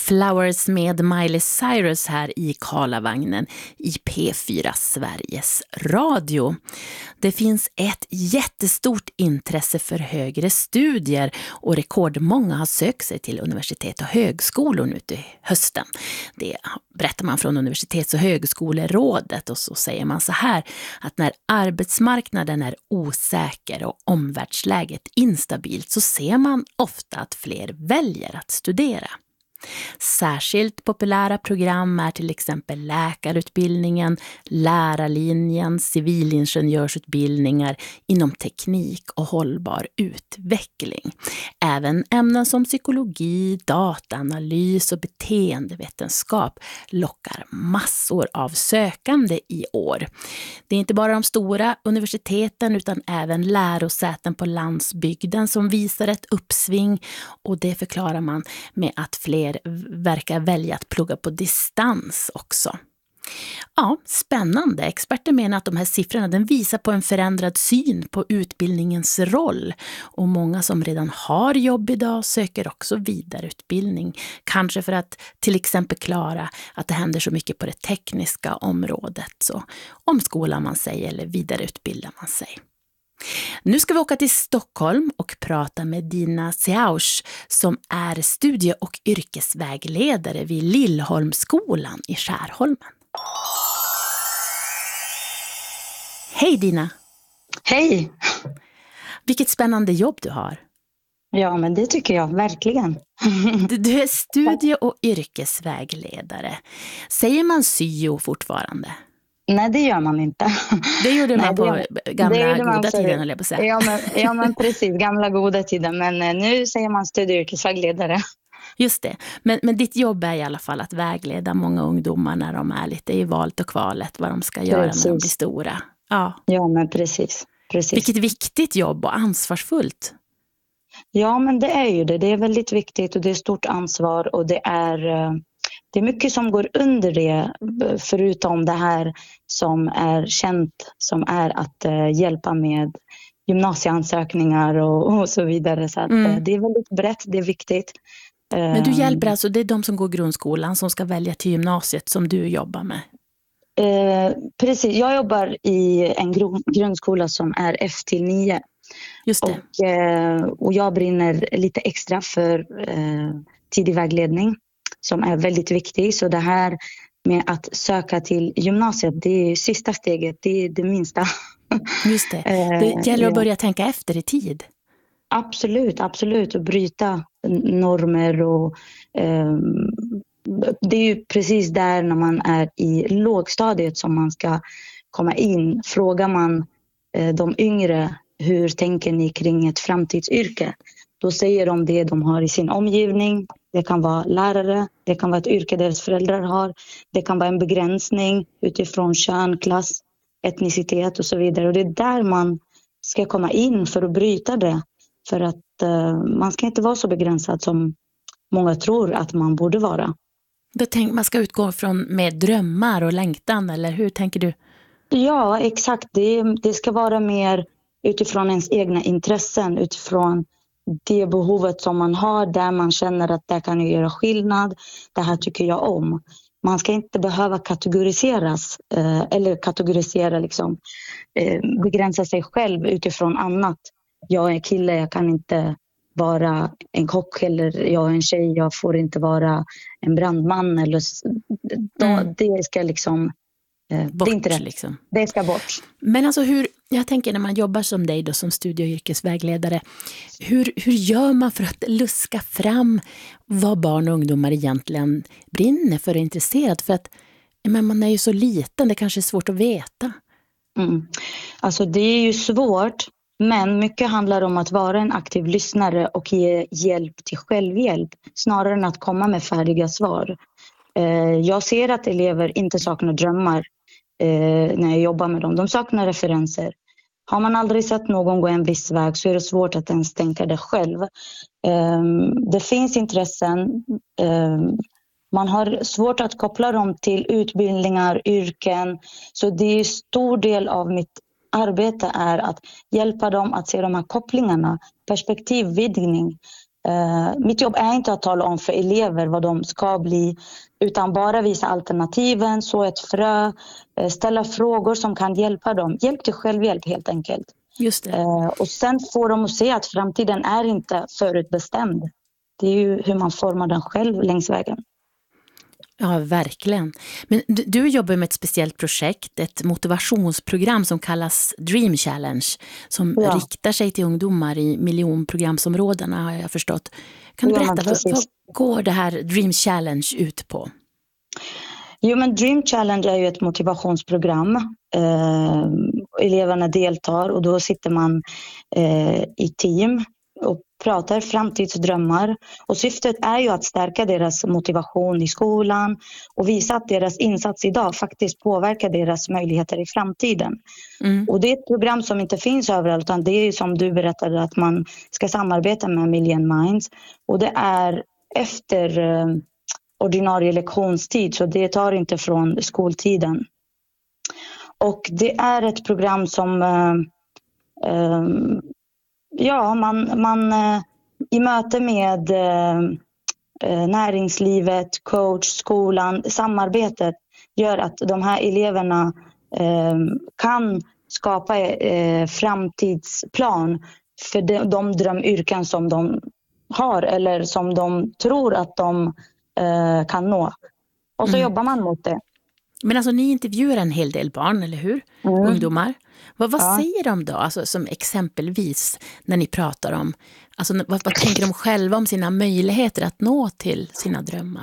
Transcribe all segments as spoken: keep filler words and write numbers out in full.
Flowers med Miley Cyrus här i Karlavagnen i P fyra Sveriges Radio. Det finns ett jättestort intresse för högre studier och rekordmånga har sökt sig till universitet och högskolor nu till hösten. Det berättar man från Universitets- och högskolerådet, och så säger man så här att när arbetsmarknaden är osäker och omvärldsläget instabilt så ser man ofta att fler väljer att studera. Särskilt populära program är till exempel läkarutbildningen, lärarlinjen, civilingenjörsutbildningar inom teknik och hållbar utveckling. Även ämnen som psykologi, dataanalys och beteendevetenskap lockar massor av sökande i år. Det är inte bara de stora universiteten utan även lärosäten på landsbygden som visar ett uppsving, och det förklarar man med att fler verkar välja att plugga på distans också. Ja, spännande. Experter menar att de här siffrorna den visar på en förändrad syn på utbildningens roll, och många som redan har jobb idag söker också vidareutbildning. Kanske för att till exempel klara att det händer så mycket på det tekniska området, så omskolar man sig eller vidareutbildar man sig. Nu ska vi åka till Stockholm och prata med Dina Seausch som är studie- och yrkesvägledare vid Lillholmsskolan i Skärholmen. Hej Dina! Hej! Vilket spännande jobb du har. Ja, men det tycker jag verkligen. Du, du är studie- och yrkesvägledare. Säger man syo fortfarande? Nej, det gör man inte. Det gjorde man Nej, på det, gamla det goda man tiden, höll jag på att säga. Ja men, ja, men precis, gamla goda tiden. Men nu säger man studie- och yrkesvägledare. Just det. Men, men ditt jobb är i alla fall att vägleda många ungdomar när de är lite i valet och kvalet, vad de ska göra precis. När de blir stora. Ja, ja men precis, precis. Vilket viktigt jobb och ansvarsfullt. Ja, men det är ju det. Det är väldigt viktigt och det är stort ansvar, och det är... Det är mycket som går under det, förutom det här som är känt, som är att uh, hjälpa med gymnasieansökningar och, och så vidare. Så att, mm. uh, det är väldigt brett, det är viktigt. Uh, Men du hjälper alltså, det är de som går grundskolan som ska välja till gymnasiet som du jobbar med? Uh, precis, jag jobbar i en gru- grundskola som är F till nio. Just det. Och, uh, och jag brinner lite extra för uh, tidig vägledning, som är väldigt viktig. Så det här med att söka till gymnasiet, det är sista steget, det är det minsta. Just det. Det gäller att börja tänka efter i tid. Absolut, absolut. Och bryta normer. Och, eh, det är ju precis där när man är i lågstadiet som man ska komma in. Frågar man eh, de yngre, hur tänker ni kring ett framtidsyrke? Då säger de det de har i sin omgivning. Det kan vara lärare, det kan vara ett yrke deras föräldrar har. Det kan vara en begränsning utifrån kön, klass, etnicitet och så vidare. Och det är där man ska komma in för att bryta det. För att uh, man ska inte vara så begränsad som många tror att man borde vara. Då tänker man ska utgå från med drömmar och längtan, eller hur tänker du? Ja, exakt. Det, det ska vara mer utifrån ens egna intressen, utifrån det behovet som man har, där man känner att det kan göra skillnad. Det här tycker jag om. Man ska inte behöva kategoriseras eh, eller kategorisera liksom, eh, begränsa sig själv utifrån annat. Jag är en kille, jag kan inte vara en kock, eller jag är en tjej, jag får inte vara en brandman. Eller, då, mm. Det ska liksom Bort, det är inte rätt. Liksom. Det ska bort. Men alltså hur, jag tänker när man jobbar som dig då, som studie- och yrkesvägledare, hur, hur gör man för att luska fram vad barn och ungdomar egentligen brinner för och är intresserad? För att men man är ju så liten, det kanske är svårt att veta. Mm. Alltså det är ju svårt, men mycket handlar om att vara en aktiv lyssnare och ge hjälp till självhjälp, snarare än att komma med färdiga svar. Jag ser att elever inte saknar drömmar när jag jobbar med dem. De saknar referenser. Har man aldrig sett någon gå en viss väg så är det svårt att ens tänka det själv. Det finns intressen. Man har svårt att koppla dem till utbildningar, yrken. Så det är en stor del av mitt arbete är att hjälpa dem att se de här kopplingarna, perspektivvidgning. Eh, mitt jobb är inte att tala om för elever vad de ska bli, utan bara visa alternativen, så ett frö, eh, ställa frågor som kan hjälpa dem. Hjälp till självhjälp helt enkelt. Just det. Eh, och sen får de att se att framtiden är inte förutbestämd. Det är ju hur man formar den själv längs vägen. Ja, verkligen. Men du, du jobbar med ett speciellt projekt, ett motivationsprogram som kallas Dream Challenge, som Ja. riktar sig till ungdomar i miljonprogramsområdena, har jag förstått. Kan du Ja, berätta, vad, precis. vad går det här Dream Challenge ut på? Jo, men Dream Challenge är ju ett motivationsprogram. Eh, eleverna deltar och då sitter man eh, i team och pratar framtidsdrömmar. Och syftet är ju att stärka deras motivation i skolan och visa att deras insats idag faktiskt påverkar deras möjligheter i framtiden. Mm. Och det är ett program som inte finns överallt, utan det är ju som du berättade att man ska samarbeta med Million Minds. Och det är efter eh, ordinarie lektionstid, så det tar inte från skoltiden. Och det är ett program som eh, eh, ja, man, man eh, i möte med eh, näringslivet, coach, skolan, samarbetet gör att de här eleverna eh, kan skapa eh, framtidsplan för de, de drömyrken som de har eller som de tror att de eh, kan nå. Och så Mm. jobbar man mot det. Men alltså, ni intervjuar en hel del barn, eller hur? Mm. Ungdomar. Vad, vad Ja. säger de då? Alltså, som exempelvis när ni pratar om, alltså, vad, vad tänker de själva om sina möjligheter att nå till sina drömmar?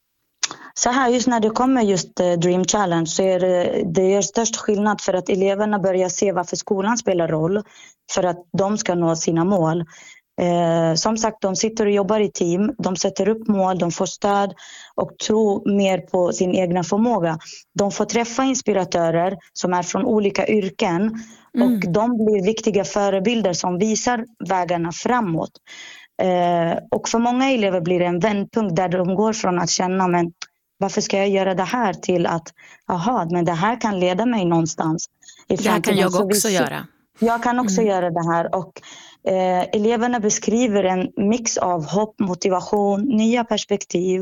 Så här, just när det kommer just eh, Dream Challenge så är det, det gör störst skillnad för att eleverna börjar se varför skolan spelar roll för att de ska nå sina mål. Eh, som sagt, de sitter och jobbar i team, de sätter upp mål, de får stöd och tror mer på sin egna förmåga. De får träffa inspiratörer som är från olika yrken Mm. och de blir viktiga förebilder som visar vägarna framåt. Eh, och för många elever blir det en vändpunkt där de går från att känna, men varför ska jag göra det här, till att aha, men det här kan leda mig någonstans i Det här kan framtiden. jag Så också vi- göra. Jag kan också Mm. göra det här. Och eh, eleverna beskriver en mix av hopp, motivation, nya perspektiv,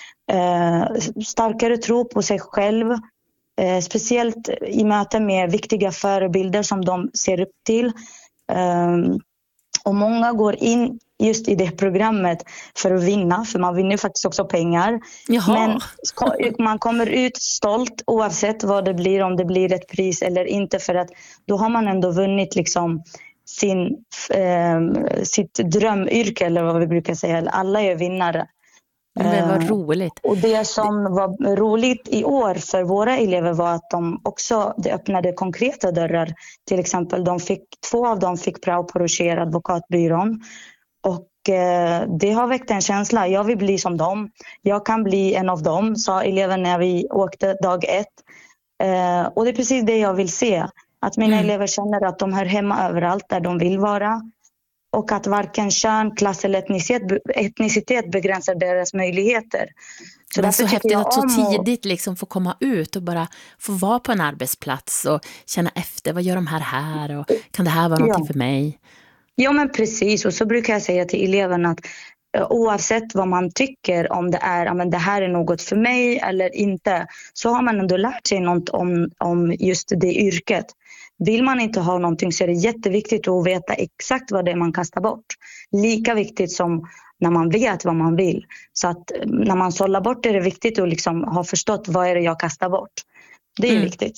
eh, starkare tro på sig själv, eh, speciellt i möte med viktiga förebilder som de ser upp till. Eh, och många går in just i det programmet för att vinna, för man vinner faktiskt också pengar. Jaha. Men ska- man kommer ut stolt oavsett vad det blir, om det blir ett pris eller inte, för att då har man ändå vunnit liksom sin, eh, sitt drömyrke, eller vad vi brukar säga. Alla är vinnare. Men vad Eh, roligt. Och det som var roligt i år för våra elever var att de också, det öppnade konkreta dörrar. Till exempel de fick, två av dem fick prao på Rocher, advokatbyrån. Och eh, det har väckt en känsla. Jag vill bli som dem. Jag kan bli en av dem, sa eleven när vi åkte dag ett. Eh, och det är precis det jag vill se. Att mina Mm. elever känner att de hör hemma överallt där de vill vara. Och att varken kön, klass eller etnicitet, etnicitet begränsar deras möjligheter. Så Men därför så tycker häftigt jag att så om att- tidigt liksom få komma ut och bara få vara på en arbetsplats och känna efter, vad gör de här här och kan det här vara någonting Ja. för mig? Ja, men precis. Och så brukar jag säga till eleverna att eh, oavsett vad man tycker om det är, ja, men det här är något för mig eller inte, så har man ändå lärt sig något om, om just det yrket. Vill man inte ha någonting så är det jätteviktigt att veta exakt vad det är man kastar bort. Lika viktigt som när man vet vad man vill. Så att eh, när man sållar bort det är det viktigt att liksom ha förstått vad är det jag kastar bort. Det är Mm. viktigt.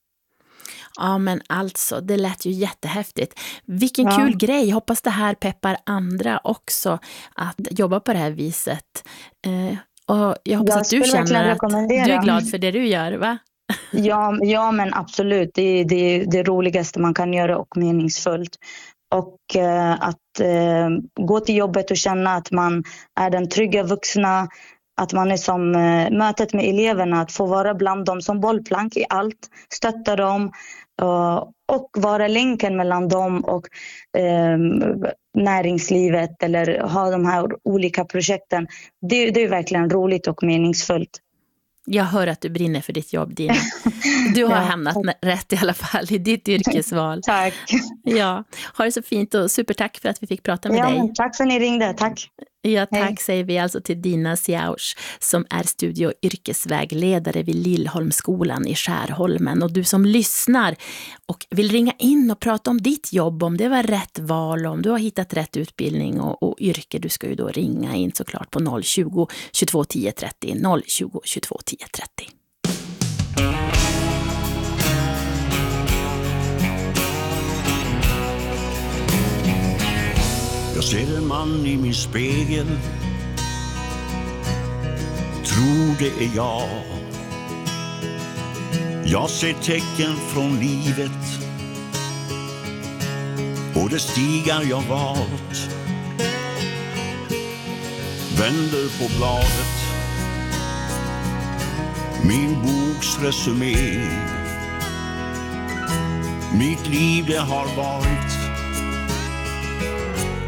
Ja, men alltså, det lät ju jättehäftigt. Vilken Ja. kul grej. Hoppas det här peppar andra också att jobba på det här viset. Eh, och jag hoppas Jag att du skulle verkligen känner att rekommendera. du är glad för det du gör, va? Ja, ja, men absolut. Det är det, är det roligaste man kan göra och meningsfullt. Och eh, att eh, gå till jobbet och känna att man är den trygga vuxna. Att man är som eh, mötet med eleverna. Att få vara bland dem som bollplank i allt. Stötta dem. eh, och vara länken mellan dem och eh, näringslivet. Eller ha de här olika projekten. Det, det är verkligen roligt och meningsfullt. Jag hör att du brinner för ditt jobb, Dina. Du har Ja, hamnat rätt i alla fall i ditt yrkesval. Tack. Ja, ha det så fint och supertack för att vi fick prata med Ja, dig. men tack för att ni ringde. Tack. Ja, tack Hej. säger vi alltså till Dina Siausch som är studie- och yrkesvägledare vid Lillholmsskolan i Skärholmen. Och du som lyssnar och vill ringa in och prata om ditt jobb, om det var rätt val, om du har hittat rätt utbildning och, och yrke, du ska ju då ringa in såklart på noll tjugo, tjugotvå tio trettio, noll tjugo, tjugotvå tio trettio. Jag ser en man i min spegel, tror det är jag. Jag ser tecken från livet och det stigar jag valt. Vänder på bladet, min boks resumé. Mitt liv det har varit